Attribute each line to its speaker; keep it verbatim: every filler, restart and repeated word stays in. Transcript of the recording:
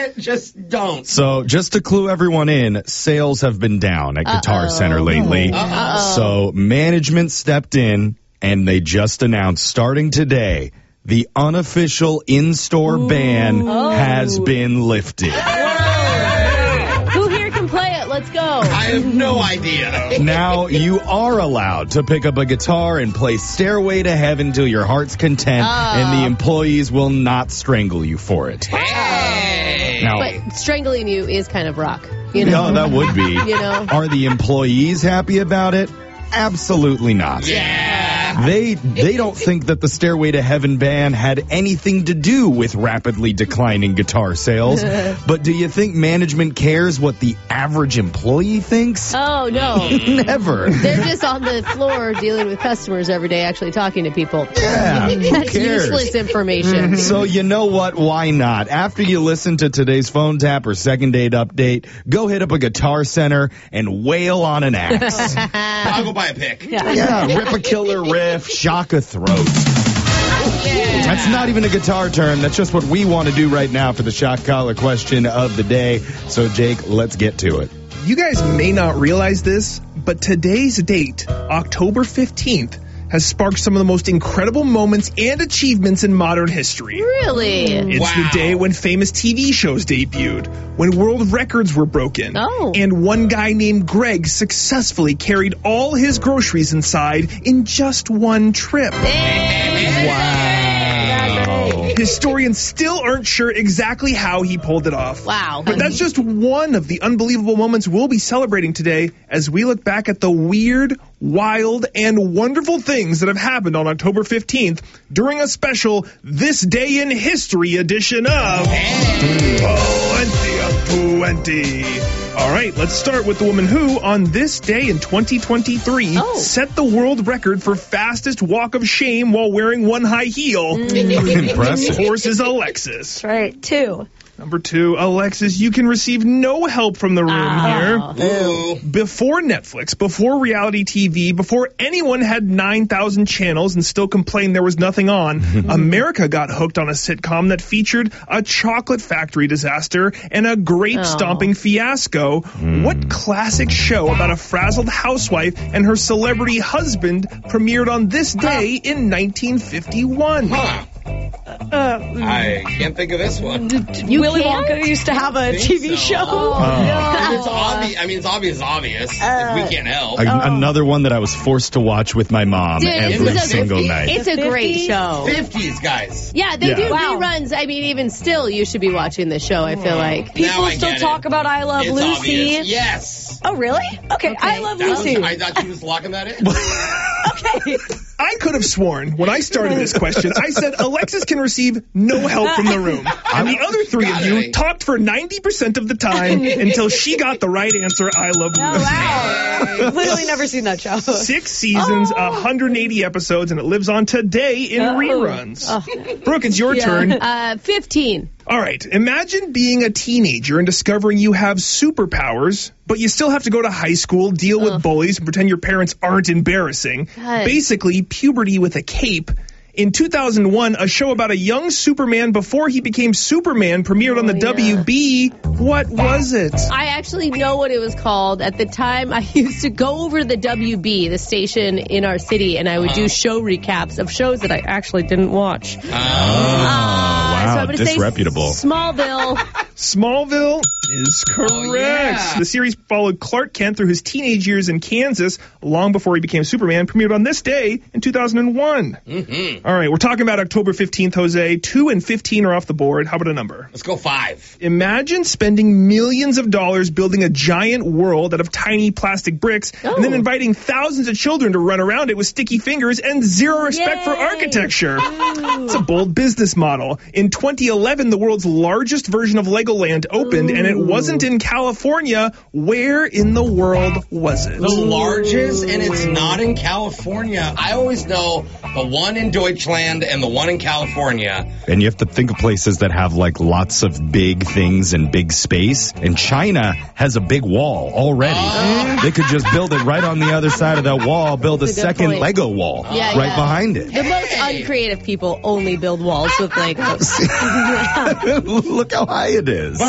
Speaker 1: it. Just don't.
Speaker 2: So just to clue everyone in, sales have been down at Guitar
Speaker 3: Uh-oh.
Speaker 2: Center lately.
Speaker 3: Uh-oh.
Speaker 2: So management stepped in and they just announced starting today, the unofficial in-store
Speaker 3: Ooh.
Speaker 2: ban
Speaker 3: Oh.
Speaker 2: has been lifted.
Speaker 3: Who here can play it? Let's go.
Speaker 1: I have no idea.
Speaker 2: Now you are allowed to pick up a guitar and play Stairway to Heaven till your heart's content,
Speaker 3: Oh.
Speaker 2: and the employees will not strangle you for it.
Speaker 1: Hey.
Speaker 2: Now,
Speaker 3: But strangling you is kind of rock. You know?
Speaker 2: no, that would be.
Speaker 3: You know?
Speaker 2: Are the employees happy about it? Absolutely not.
Speaker 1: Yeah.
Speaker 2: They they don't think that the Stairway to Heaven ban had anything to do with rapidly declining guitar sales. But do you think management cares what the average employee thinks?
Speaker 3: Oh, no.
Speaker 2: Never.
Speaker 3: They're just on the floor dealing with customers every day, actually talking to people.
Speaker 2: Yeah, who
Speaker 3: That's
Speaker 2: cares?
Speaker 3: useless information.
Speaker 2: So you know what? Why not? After you listen to today's phone tap or second date update, go hit up a Guitar Center and wail on an axe.
Speaker 1: I'll go buy a pick.
Speaker 2: Yeah, rip a killer riff, shock a throat. That's not even a guitar term. That's just what we want to do right now for the shock collar question of the day. So, Jake, let's get to it.
Speaker 4: You guys may not realize this, but today's date, October fifteenth, has sparked some of the most incredible moments and achievements in modern history.
Speaker 3: Really?
Speaker 4: It's
Speaker 1: Wow.
Speaker 4: the day when famous T V shows debuted, when world records were broken,
Speaker 3: Oh.
Speaker 4: and one guy named Greg successfully carried all his groceries inside in just one trip.
Speaker 2: Wow.
Speaker 4: Historians still aren't sure exactly how he pulled it off.
Speaker 3: Wow.
Speaker 4: But that's just one of the unbelievable moments we'll be celebrating today as we look back at the weird, wild, and wonderful things that have happened on October fifteenth during a special This Day in History edition of Plenty of Plenty. All right, let's start with the woman who, on this day in twenty twenty-three,
Speaker 3: Oh.
Speaker 4: set the world record for fastest walk of shame while wearing one high heel.
Speaker 2: Impressive.
Speaker 4: Of course, is Alexis.
Speaker 5: Right, two.
Speaker 4: Number two, Alexis, you can receive no help from the room
Speaker 3: Oh.
Speaker 4: here.
Speaker 1: Ooh.
Speaker 4: Before Netflix, before reality T V, before anyone had nine thousand channels and still complained there was nothing on, America got hooked on a sitcom that featured a chocolate factory disaster and a grape stomping fiasco. What classic show about a frazzled housewife and her celebrity husband premiered on this day in nineteen fifty-one?
Speaker 1: Huh.
Speaker 5: Uh,
Speaker 1: I can't think of this one.
Speaker 3: You
Speaker 5: Willy
Speaker 3: can't?
Speaker 5: Wonka used to have a
Speaker 1: think
Speaker 5: T V
Speaker 1: so.
Speaker 5: show.
Speaker 1: I mean, it's obvious. I mean, it's obvious. Obvious.
Speaker 5: Uh,
Speaker 1: we can't help.
Speaker 2: A- Another one that I was forced to watch with my mom
Speaker 3: Dude,
Speaker 2: every
Speaker 3: this is a-
Speaker 2: single night.
Speaker 3: It's a great
Speaker 5: fifties?
Speaker 3: show.
Speaker 1: Fifties, guys.
Speaker 3: Yeah, they
Speaker 2: Yeah.
Speaker 3: do
Speaker 5: Wow.
Speaker 3: reruns. I mean, even still, you should be watching the show, I feel like.
Speaker 1: Now
Speaker 5: People
Speaker 1: I
Speaker 5: still
Speaker 1: get
Speaker 5: talk
Speaker 1: it.
Speaker 5: about I Love
Speaker 1: It's
Speaker 5: Lucy.
Speaker 1: obvious. Yes.
Speaker 5: Oh, really? Okay, I Love
Speaker 1: That was,
Speaker 5: Lucy.
Speaker 1: I thought she was locking that in.
Speaker 5: Okay.
Speaker 4: I could have sworn when I started this question, I said Alexis can receive no help from the room. And the other three of
Speaker 1: Got
Speaker 4: you
Speaker 1: it.
Speaker 4: talked for ninety percent of the time until she got the right answer, I Love Lucy.
Speaker 5: Oh, wow. Literally never seen that show.
Speaker 4: Six seasons, one hundred eighty episodes, and it lives on today in
Speaker 5: Oh.
Speaker 4: reruns. Brooke, it's your turn.
Speaker 3: Uh, fifteen.
Speaker 4: All right, imagine being a teenager and discovering you have superpowers, but you still have to go to high school, deal with
Speaker 3: Ugh.
Speaker 4: bullies, and pretend your parents aren't embarrassing.
Speaker 3: God.
Speaker 4: Basically, puberty with a cape. In two thousand one, a show about a young Superman before he became Superman premiered on the
Speaker 3: Oh, yeah.
Speaker 4: W B. What was it?
Speaker 3: I actually know what it was called. At the time, I used to go over to the W B, the station in our city, and I would do show recaps of shows that I actually didn't watch.
Speaker 2: Oh,
Speaker 3: Uh,
Speaker 2: wow,
Speaker 3: so I'm gonna say
Speaker 2: disreputable.
Speaker 3: Smallville.
Speaker 4: Smallville is correct.
Speaker 1: Oh, yeah.
Speaker 4: The series followed Clark Kent through his teenage years in Kansas, long before he became Superman, premiered on this day in two thousand one.
Speaker 1: Mm-hmm.
Speaker 4: All right, we're talking about October fifteenth, Jose. two and fifteen are off the board. How about a number?
Speaker 1: Let's go five.
Speaker 4: Imagine spending millions of dollars building a giant world out of tiny plastic bricks
Speaker 3: Oh.
Speaker 4: and then inviting thousands of children to run around it with sticky fingers and zero respect for
Speaker 3: Yay.
Speaker 4: architecture. It's a bold business model. In twenty eleven, the world's largest version of Legoland opened, and it wasn't in California. Where in the world was it?
Speaker 1: The largest, and it's not in California. I always know the one in Deutschland and the one in California.
Speaker 2: And you have to think of places that have like lots of big things and big space. And China has a big wall already.
Speaker 1: Oh.
Speaker 2: They could just build it right on the other side of that wall, build a
Speaker 3: That's a good
Speaker 2: second
Speaker 3: point.
Speaker 2: Lego wall
Speaker 3: Yeah,
Speaker 2: right
Speaker 3: yeah.
Speaker 2: behind it.
Speaker 3: The most uncreative people only build walls with Legos.
Speaker 2: Look how high it is.